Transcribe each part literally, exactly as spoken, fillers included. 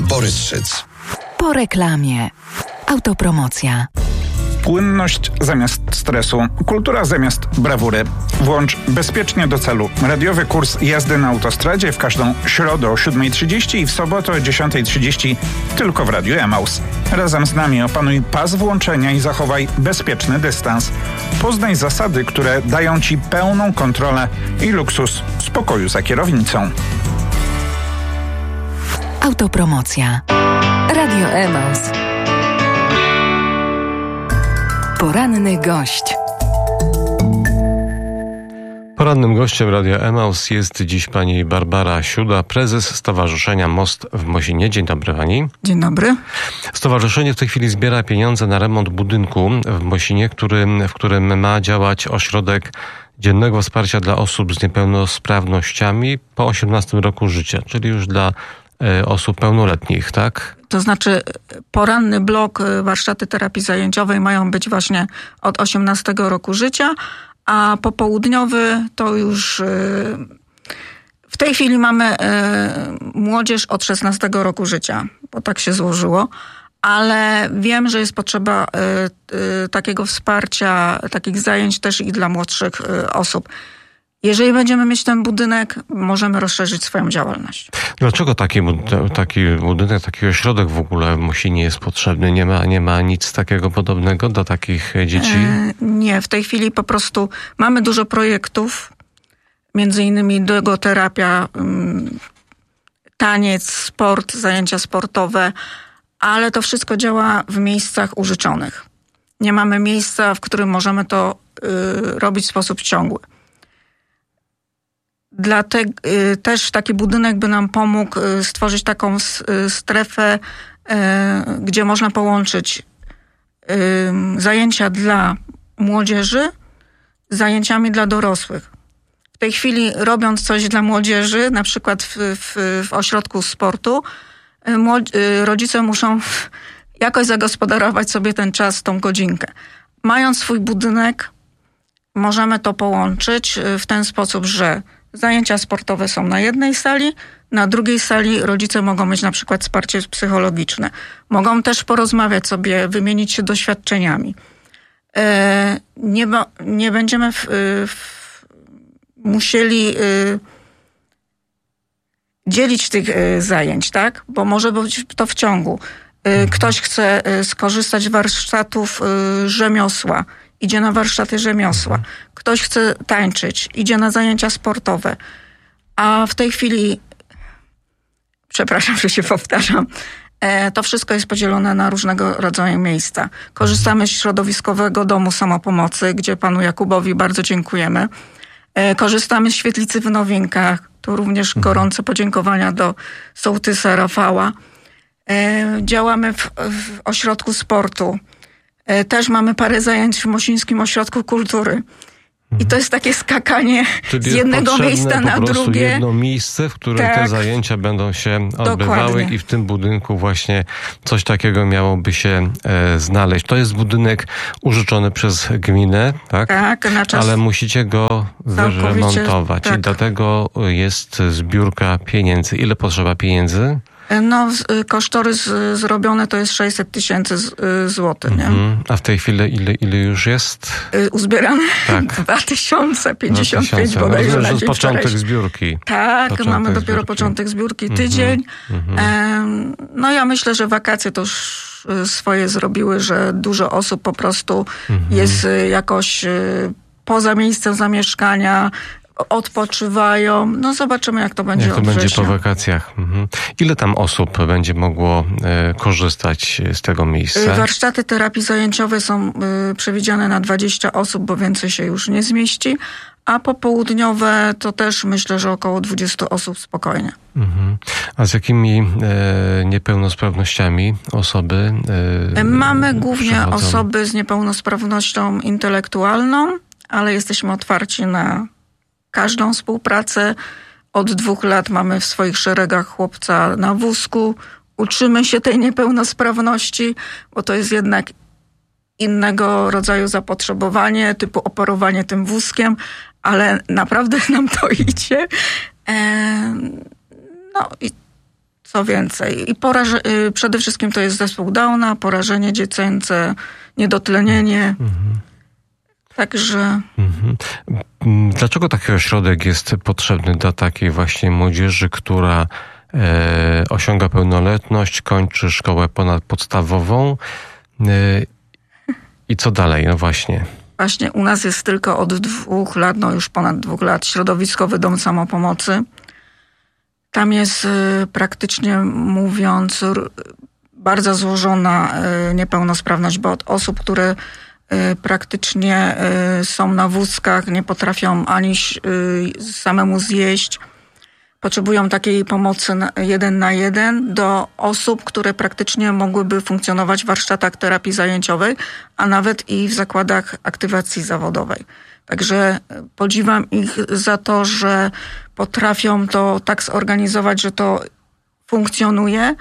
Borys Szyc. Po reklamie. Autopromocja. Płynność zamiast stresu, kultura zamiast brawury. Włącz bezpiecznie do celu radiowy kurs jazdy na autostradzie w każdą środę o siódma trzydzieści i w sobotę o dziesiąta trzydzieści tylko w Radiu Emaus. Razem z nami opanuj pas włączenia i zachowaj bezpieczny dystans. Poznaj zasady, które dają Ci pełną kontrolę i luksus spokoju za kierownicą. Autopromocja. Radio Emaus. Poranny gość. Porannym gościem Radia Emaus jest dziś pani Barbara Siuda, prezes Stowarzyszenia Most w Mosinie. Dzień dobry pani. Dzień dobry. Stowarzyszenie w tej chwili zbiera pieniądze na remont budynku w Mosinie, który, w którym ma działać ośrodek dziennego wsparcia dla osób z niepełnosprawnościami po osiemnastym roku życia, czyli już dla y, osób pełnoletnich, tak? To znaczy poranny blok warsztaty terapii zajęciowej mają być właśnie od osiemnastego roku życia, a popołudniowy to już w tej chwili mamy młodzież od szesnastego roku życia, bo tak się złożyło, ale wiem, że jest potrzeba takiego wsparcia, takich zajęć też i dla młodszych osób. Jeżeli będziemy mieć ten budynek, możemy rozszerzyć swoją działalność. Dlaczego taki, taki budynek, taki ośrodek w ogóle w Mosinie jest potrzebny? Nie ma, nie ma nic takiego podobnego do takich dzieci? E, nie, w tej chwili po prostu mamy dużo projektów, między innymi dogoterapia, taniec, sport, zajęcia sportowe, ale to wszystko działa w miejscach użyczonych. Nie mamy miejsca, w którym możemy to y, robić w sposób ciągły. Dlatego też taki budynek by nam pomógł stworzyć taką strefę, gdzie można połączyć zajęcia dla młodzieży z zajęciami dla dorosłych. W tej chwili robiąc coś dla młodzieży, na przykład w, w, w ośrodku sportu, rodzice muszą jakoś zagospodarować sobie ten czas, tą godzinkę. Mając swój budynek, możemy to połączyć w ten sposób, że zajęcia sportowe są na jednej sali, na drugiej sali rodzice mogą mieć na przykład wsparcie psychologiczne. Mogą też porozmawiać sobie, wymienić się doświadczeniami. Nie, nie będziemy w, w, musieli dzielić tych zajęć, tak? Bo może być to w ciągu. Ktoś chce skorzystać z warsztatów rzemiosła, idzie na warsztaty rzemiosła. Ktoś chce tańczyć, idzie na zajęcia sportowe. A w tej chwili, przepraszam, że się powtarzam, to wszystko jest podzielone na różnego rodzaju miejsca. Korzystamy z środowiskowego domu samopomocy, gdzie panu Jakubowi bardzo dziękujemy. Korzystamy z świetlicy w Nowinkach. Tu również gorące podziękowania do sołtysa Rafała. Działamy w, w ośrodku sportu. Też mamy parę zajęć w Mosińskim Ośrodku Kultury. I to jest takie skakanie Czyli z jednego miejsca na po prostu drugie. jedno miejsce, w którym tak, te zajęcia będą się odbywały. Dokładnie. I w tym budynku właśnie coś takiego miałoby się e, znaleźć. To jest budynek użyczony przez gminę, tak? Tak, na czas. Ale musicie go wyremontować. Tak. I dlatego jest zbiórka pieniędzy. Ile potrzeba pieniędzy? No, kosztorys zrobione to jest sześćset tysięcy złotych, nie? Mm-hmm. A w tej chwili ile, ile już jest? Uzbierane? Tak. dwa tysiące pięćdziesiąt pięć bodajże na dzień początek wczorajszy. zbiórki. Tak, początek mamy dopiero zbiórki. początek zbiórki, tydzień. Mm-hmm. No ja myślę, że wakacje to już swoje zrobiły, że dużo osób po prostu mm-hmm. jest jakoś poza miejscem zamieszkania, odpoczywają. No zobaczymy, jak to będzie Jak to od będzie września. po wakacjach. Mhm. Ile tam osób będzie mogło e, korzystać z tego miejsca? Warsztaty terapii zajęciowej są y, przewidziane na dwadzieścia osób, bo więcej się już nie zmieści. A popołudniowe to też myślę, że około dwadzieścia osób spokojnie. Mhm. A z jakimi e, niepełnosprawnościami osoby e, Mamy głównie przychodzą? osoby z niepełnosprawnością intelektualną, ale jesteśmy otwarci na każdą współpracę. Od dwóch lat mamy w swoich szeregach chłopca na wózku. Uczymy się tej niepełnosprawności, bo to jest jednak innego rodzaju zapotrzebowanie, typu operowanie tym wózkiem, ale naprawdę nam to idzie. No i Co więcej, i poraże, y, przede wszystkim to jest zespół Downa, porażenie dziecięce, niedotlenienie. Mhm. Także... Mhm. Dlaczego taki ośrodek jest potrzebny dla takiej właśnie młodzieży, która e, osiąga pełnoletność, kończy szkołę ponadpodstawową e, i co dalej? No właśnie. Właśnie u nas jest tylko od dwóch lat, no już ponad dwóch lat, środowiskowy dom samopomocy. Tam jest y, praktycznie mówiąc r, bardzo złożona y, niepełnosprawność, bo od osób, które y, praktycznie y, są na wózkach, nie potrafią ani y, samemu zjeść, potrzebują takiej pomocy na, jeden na jeden, do osób, które praktycznie mogłyby funkcjonować w warsztatach terapii zajęciowej, a nawet i w zakładach aktywacji zawodowej. Także podziwiam ich za to, że potrafią to tak zorganizować, że to funkcjonuje,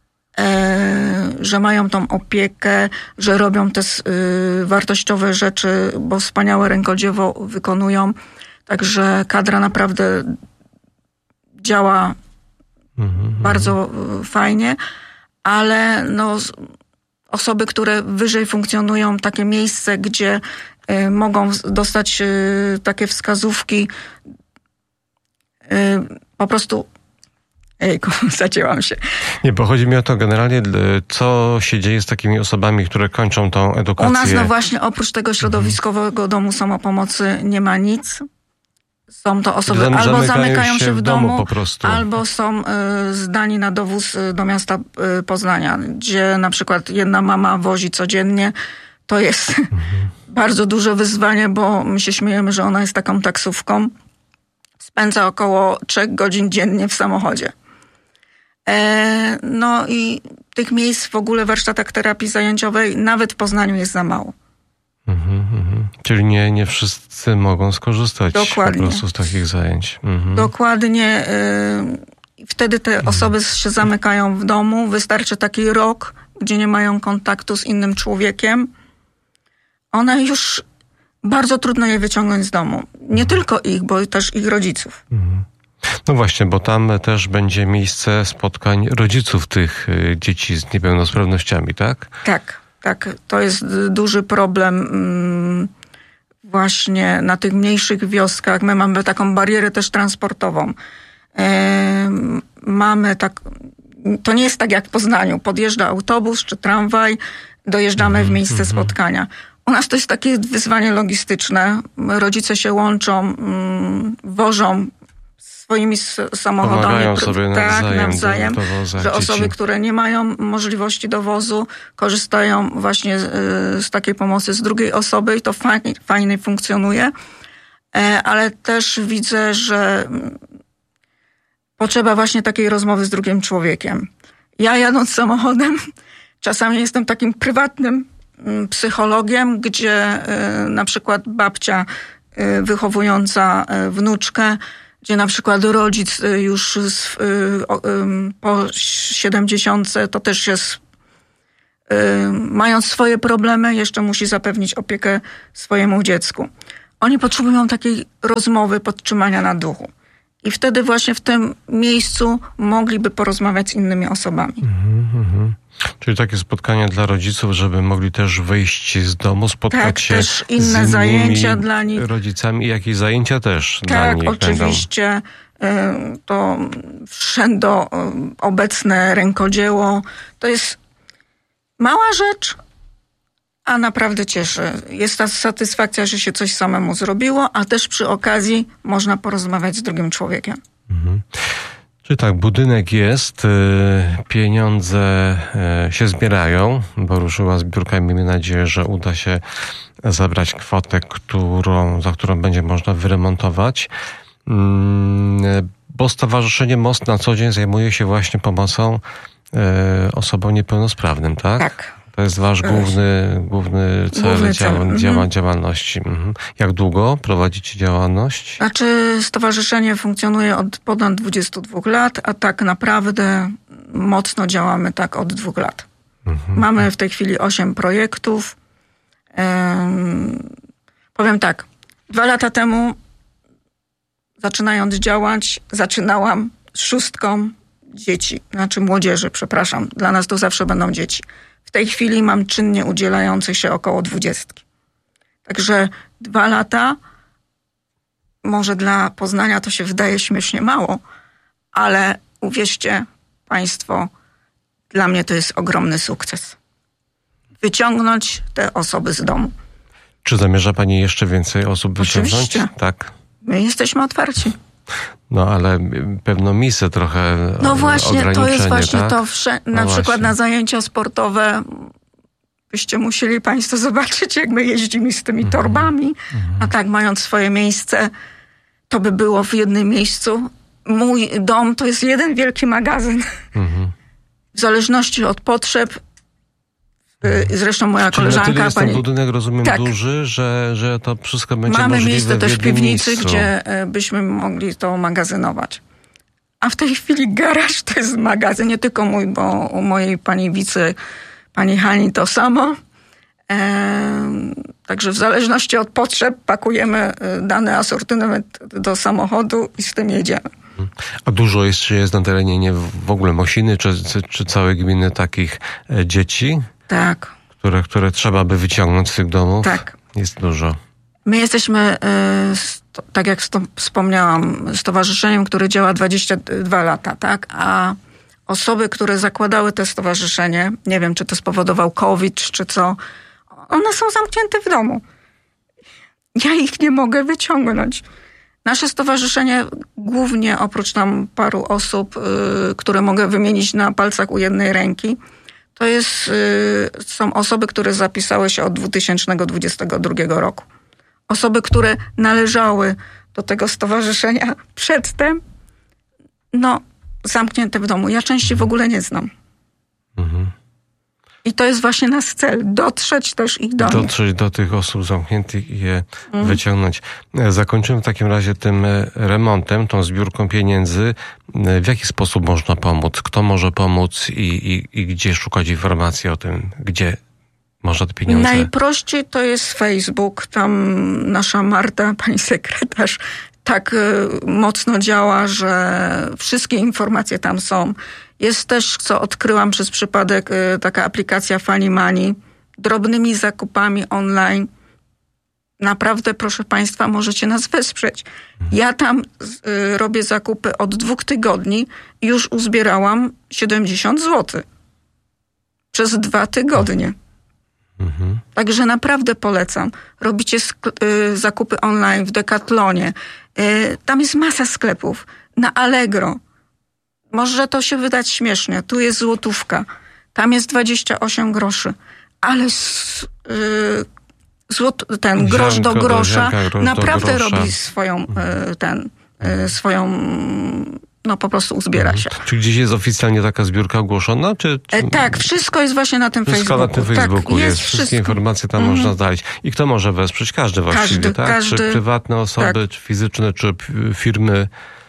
e, że mają tą opiekę, że robią te y, wartościowe rzeczy, bo wspaniałe rękodzieło wykonują. Także kadra naprawdę działa mhm, bardzo mhm. fajnie, ale no, osoby, które wyżej funkcjonują, takie miejsce, gdzie y, mogą dostać y, takie wskazówki, y, po prostu ejku, zacięłam się. Nie, bo chodzi mi o to generalnie, co się dzieje z takimi osobami, które kończą tą edukację. U nas no właśnie oprócz tego środowiskowego mhm. domu samopomocy nie ma nic. Są to osoby Zam, albo zamykają się w domu, domu po prostu. Albo są y, zdani na dowóz do miasta y, Poznania, gdzie na przykład jedna mama wozi codziennie. To jest mhm. bardzo duże wyzwanie, bo my się śmiejemy, że ona jest taką taksówką. Spędza około trzech godzin dziennie w samochodzie. E, no i tych miejsc w ogóle w warsztatach terapii zajęciowej nawet w Poznaniu jest za mało. Mhm, mhm. Czyli nie, nie wszyscy mogą skorzystać Dokładnie. po prostu z takich zajęć. Mhm. Dokładnie. Y, wtedy te mhm. osoby się zamykają w domu. Wystarczy taki rok, gdzie nie mają kontaktu z innym człowiekiem. One już bardzo trudno je wyciągnąć z domu. Nie mhm. tylko ich, bo też ich rodziców. Mhm. No właśnie, bo tam też będzie miejsce spotkań rodziców tych y, dzieci z niepełnosprawnościami, tak? Tak. Tak, to jest duży problem właśnie na tych mniejszych wioskach. My mamy taką barierę też transportową. Mamy tak, to nie jest tak jak w Poznaniu. Podjeżdża autobus czy tramwaj, dojeżdżamy w miejsce spotkania. U nas to jest takie wyzwanie logistyczne. Rodzice się łączą, wożą swoimi samochodami. Pomagają sobie tak, nawzajem, nawzajem do, że osoby, dzieci. które nie mają możliwości dowozu, korzystają właśnie z, z takiej pomocy z drugiej osoby i to fajnie, fajnie funkcjonuje. Ale też widzę, że potrzeba właśnie takiej rozmowy z drugim człowiekiem. Ja jadąc samochodem, czasami jestem takim prywatnym psychologiem, gdzie na przykład babcia wychowująca wnuczkę, gdzie na przykład rodzic już z, po siedemdziesiątce to też jest, mając swoje problemy, jeszcze musi zapewnić opiekę swojemu dziecku. Oni potrzebują takiej rozmowy, podtrzymania na duchu. I wtedy właśnie w tym miejscu mogliby porozmawiać z innymi osobami. Mhm, mhm. Czyli takie spotkania dla rodziców, żeby mogli też wyjść z domu, spotkać tak, się też inne z innymi zajęcia dla nich. rodzicami. I jakieś zajęcia też tak, dla nich Tak, oczywiście. Będą. To wszędo obecne rękodzieło. To jest mała rzecz, a naprawdę cieszy. Jest ta satysfakcja, że się coś samemu zrobiło, a też przy okazji można porozmawiać z drugim człowiekiem. Mhm. Czyli tak, budynek jest, pieniądze się zbierają, bo ruszyła zbiórka i miejmy nadzieję, że uda się zabrać kwotę, którą, za którą będzie można wyremontować. Bo Stowarzyszenie Most na co dzień zajmuje się właśnie pomocą osobom niepełnosprawnym, tak? Tak. To jest wasz główny, główny cel, główny cel. Dział, działa, działalności. Mhm. Jak długo prowadzicie działalność? Znaczy stowarzyszenie funkcjonuje od ponad dwudziestu dwóch lat, a tak naprawdę mocno działamy tak od dwóch lat. Mhm. Mamy w tej chwili osiem projektów. Um, powiem tak, dwa lata temu zaczynając działać, zaczynałam z szóstką dzieci, znaczy młodzieży, przepraszam. Dla nas to zawsze będą dzieci. W tej chwili mam czynnie udzielających się około dwudziestki. Także dwa lata, może dla Poznania to się wydaje śmiesznie mało, ale uwierzcie Państwo, dla mnie to jest ogromny sukces. Wyciągnąć te osoby z domu. Czy zamierza Pani jeszcze więcej osób wyciągnąć? Oczywiście. Tak. My jesteśmy otwarci. No ale pewno misy trochę No właśnie, to jest właśnie tak? to. Wsze- No na właśnie. przykład na zajęcia sportowe byście musieli Państwo zobaczyć, jak my jeździmy z tymi torbami, Mhm. a tak mając swoje miejsce, to by było w jednym miejscu. Mój dom to jest jeden wielki magazyn. Mhm. W zależności od potrzeb. Y, Zresztą moja Czyli na tyle koleżanka, jest pani... ten budynek, rozumiem, Tak. duży, że, że to wszystko będzie Mamy możliwe miejsce w też w jednym piwnicy, miejscu. gdzie y, byśmy mogli to magazynować. A w tej chwili garaż to jest magazyn, nie tylko mój, bo u mojej pani wicy, pani Hani to samo. Ehm, także w zależności od potrzeb pakujemy y, dany asortyment do samochodu i z tym jedziemy. A dużo jest, czy jest na terenie nie w ogóle Mosiny, czy, czy, czy całej gminy takich e, dzieci, Tak, które, które trzeba by wyciągnąć z tych domów? tak. Jest dużo. My jesteśmy, y, sto, tak jak sto, wspomniałam, stowarzyszeniem, które działa dwadzieścia dwa lata, tak? A osoby, które zakładały to stowarzyszenie, nie wiem, czy to spowodował COVID, czy co, one są zamknięte w domu. Ja ich nie mogę wyciągnąć. Nasze stowarzyszenie głównie, oprócz tam paru osób, y, które mogę wymienić na palcach u jednej ręki, to jest, y, są osoby, które zapisały się od dwa tysiące dwudziestego drugiego roku. Osoby, które należały do tego stowarzyszenia przedtem, no, zamknięte w domu. Ja części w ogóle nie znam. Mhm. I to jest właśnie nasz cel, dotrzeć też ich do nich. Dotrzeć do tych osób zamkniętych i je mm. wyciągnąć. Zakończymy w takim razie tym remontem, tą zbiórką pieniędzy. W jaki sposób można pomóc? Kto może pomóc i, i, i gdzie szukać informacji o tym, gdzie można te pieniądze? Najprościej to jest Facebook. Tam nasza Marta, pani sekretarz, tak y, mocno działa, że wszystkie informacje tam są. Jest też, co odkryłam przez przypadek, y, taka aplikacja Funny Money, drobnymi zakupami online. Naprawdę, proszę Państwa, możecie nas wesprzeć. Ja tam y, robię zakupy od dwóch tygodni i już uzbierałam siedemdziesiąt złotych. Przez dwa tygodnie. Mhm. Także naprawdę polecam. Robicie sk- y, zakupy online w Decathlonie. Y, tam jest masa sklepów. Na Allegro. Może to się wydać śmiesznie. Tu jest złotówka. Tam jest dwadzieścia osiem groszy. Ale s- y, złot, ten grosz Ziarnko do do grosza ziarnka, grosz naprawdę do grosza. robi swoją, y, ten, y, swoją, no po prostu uzbiera się. Czy gdzieś jest oficjalnie taka zbiórka ogłoszona? Czy, czy... E, tak, wszystko jest właśnie na tym Wszystko Facebooku. na tym Facebooku tak, jest. jest Wszystkie wszystko. informacje tam Mhm. można znaleźć. I kto może wesprzeć? Każdy właściwie, Każdy, tak? każdy. Czy prywatne osoby, Tak. czy fizyczne, czy p- firmy?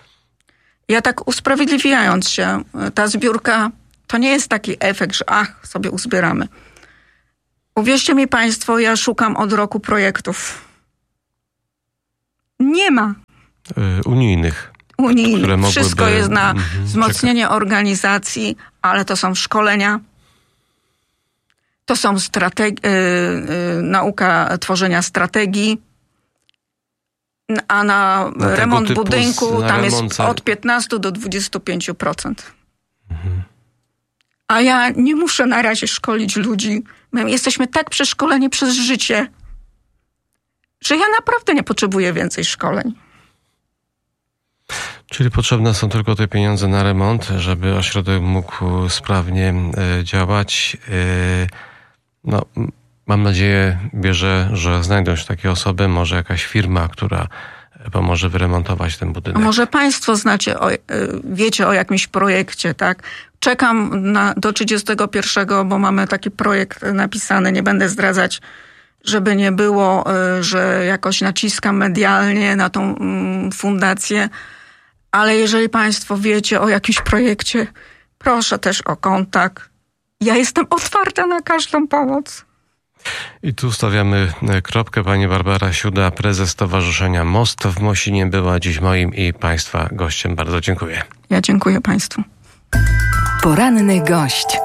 Ja tak usprawiedliwiając się, ta zbiórka to nie jest taki efekt, że ach, sobie uzbieramy. Uwierzcie mi Państwo, ja szukam od roku projektów. Nie ma Y, unijnych. unijnych. Które mogłyby- Wszystko jest na Mhm, wzmocnienie organizacji, ale to są szkolenia, to są strategi- y, y, nauka tworzenia strategii, a na, Na tego remont typu budynku z- na tam remont jest za- od piętnastu do dwudziestu pięciu procent. A ja nie muszę na razie szkolić ludzi. My jesteśmy tak przeszkoleni przez życie, że ja naprawdę nie potrzebuję więcej szkoleń. Czyli potrzebne są tylko te pieniądze na remont, żeby ośrodek mógł sprawnie e, działać. E, no, m- mam nadzieję, wierzę, że znajdą się takie osoby, może jakaś firma, która pomoże wyremontować ten A budynek. może Państwo znacie, o, y, wiecie o jakimś projekcie, tak? Czekam na, do trzydziestego pierwszego, bo mamy taki projekt napisany, nie będę zdradzać, żeby nie było, y, że jakoś naciskam medialnie na tą mm, fundację, ale jeżeli Państwo wiecie o jakimś projekcie, proszę też o kontakt. Ja jestem otwarta na każdą pomoc. I tu stawiamy kropkę. Pani Barbara Siuda, prezes Stowarzyszenia Most w Mosinie, była dziś moim i Państwa gościem. Bardzo dziękuję. Ja dziękuję Państwu. Poranny gość.